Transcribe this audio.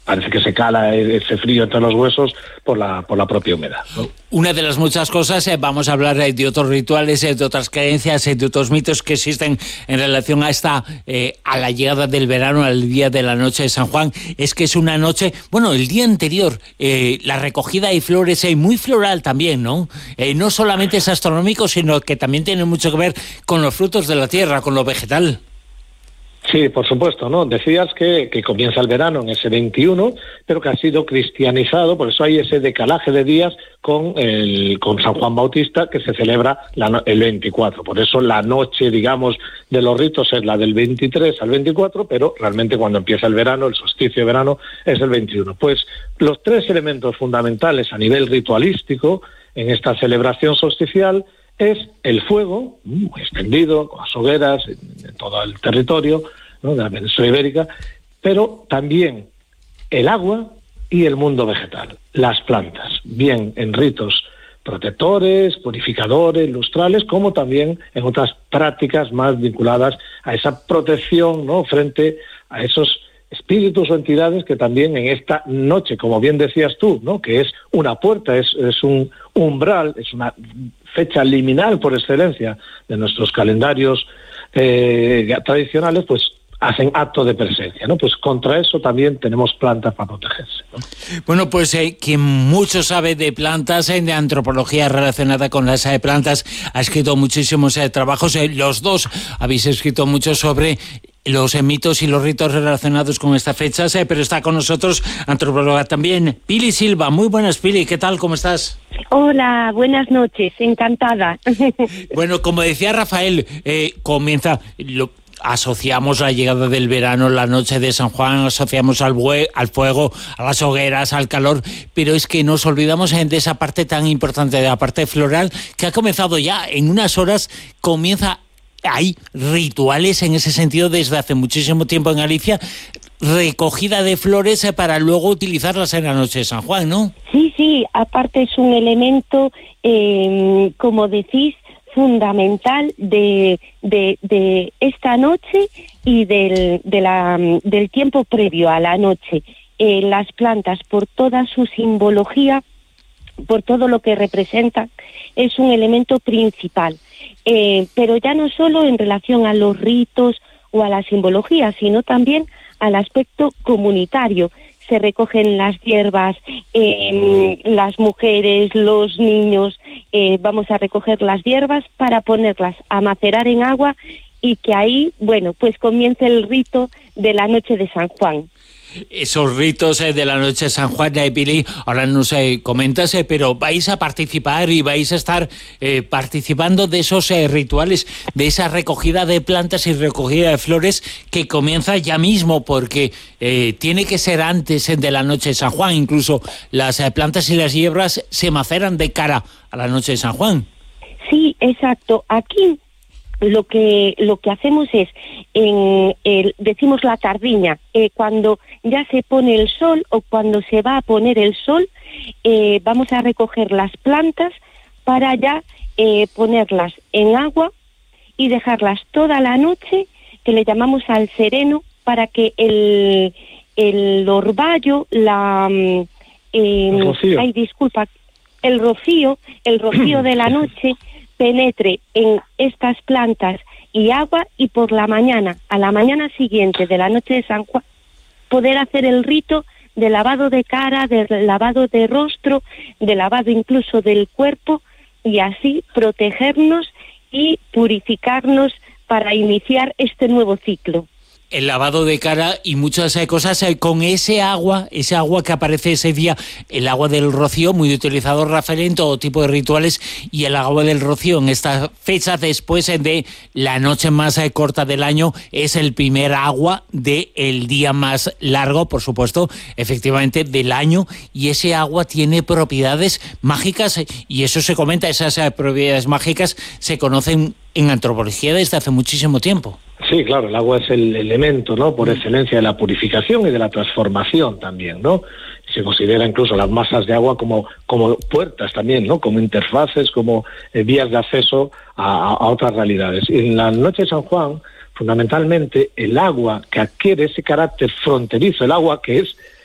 parece que se cala ese frío entre los huesos por la propia humedad, ¿no? Una de las muchas cosas, vamos a hablar de otros rituales, de otras creencias, de otros mitos que existen en relación a la llegada del verano, al día de la noche de San Juan. Es que es una noche, bueno, el día anterior, la recogida de flores, muy floral también, ¿no? No solamente es astronómico, sino que también tiene mucho que ver con los frutos de la tierra, con lo vegetal. Sí, por supuesto, ¿no? Decías que comienza el verano en ese 21, pero que ha sido cristianizado, por eso hay ese decalaje de días con San Juan Bautista, que se celebra el 24. Por eso la noche, digamos, de los ritos es la del 23 al 24, pero realmente cuando empieza el verano, el solsticio de verano, es el 21. Pues los tres elementos fundamentales a nivel ritualístico en esta celebración solsticial es el fuego, muy extendido, con las hogueras en todo el territorio, ¿no?, de la península ibérica, pero también el agua y el mundo vegetal, las plantas, bien en ritos protectores, purificadores, lustrales, como también en otras prácticas más vinculadas a esa protección, ¿no?, frente a esos espíritus o entidades que también en esta noche, como bien decías tú, ¿no?, que es una puerta, es un umbral, es una fecha liminal por excelencia de nuestros calendarios tradicionales, pues hacen acto de presencia, ¿no? Pues contra eso también tenemos plantas para protegerse, ¿no? Bueno, pues quien mucho sabe de plantas, de antropología relacionada con las plantas, ha escrito muchísimos trabajos. Los dos habéis escrito mucho sobre los mitos y los ritos relacionados con estas fechas, pero está con nosotros antropóloga también, Pili Silva. Muy buenas, Pili, ¿qué tal? ¿Cómo estás? Hola, buenas noches, encantada. Bueno, como decía Rafael, asociamos la llegada del verano, la noche de San Juan, asociamos al fuego, a las hogueras, al calor, pero es que nos olvidamos de esa parte tan importante, de la parte floral, que ha comenzado ya en unas horas, hay rituales en ese sentido desde hace muchísimo tiempo en Galicia, recogida de flores para luego utilizarlas en la noche de San Juan, ¿no? Sí, aparte es un elemento, como decís, fundamental de esta noche y del tiempo previo a la noche. Las plantas, por toda su simbología, por todo lo que representan, es un elemento principal. Pero ya no solo en relación a los ritos o a la simbología, sino también al aspecto comunitario. Se recogen las hierbas, las mujeres, los niños, vamos a recoger las hierbas para ponerlas a macerar en agua y que ahí, bueno, pues comience el rito de la noche de San Juan. Esos ritos de la noche de San Juan, Pili, ahora nos comentas, pero vais a participar y vais a estar participando de esos rituales, de esa recogida de plantas y recogida de flores que comienza ya mismo, porque tiene que ser antes de la noche de San Juan. Incluso las plantas y las hierbas se maceran de cara a la noche de San Juan. Sí, exacto. Aquí lo que hacemos es, decimos la tardiña, cuando ya se pone el sol o cuando se va a poner el sol, vamos a recoger las plantas para ya ponerlas en agua y dejarlas toda la noche, que le llamamos al sereno, para que el orvallo, el rocío de la noche penetre en estas plantas y agua, y por la mañana, a la mañana siguiente de la noche de San Juan, poder hacer el rito de lavado de cara, de lavado de rostro, de lavado incluso del cuerpo, y así protegernos y purificarnos para iniciar este nuevo ciclo. El lavado de cara y muchas cosas con ese agua que aparece ese día, el agua del rocío, muy utilizado, Rafael, en todo tipo de rituales, y el agua del rocío en esta fecha después de la noche más corta del año es el primer agua del día más largo, por supuesto, efectivamente, del año, y ese agua tiene propiedades mágicas, y eso se comenta, esas propiedades mágicas se conocen en antropología desde hace muchísimo tiempo. Sí, claro, el agua es el elemento, ¿no?, por excelencia de la purificación y de la transformación también, ¿no? Se considera incluso las masas de agua como puertas también, ¿no?, como interfaces, como vías de acceso a otras realidades. Y en la noche de San Juan, fundamentalmente, el agua que adquiere ese carácter fronterizo, el agua que es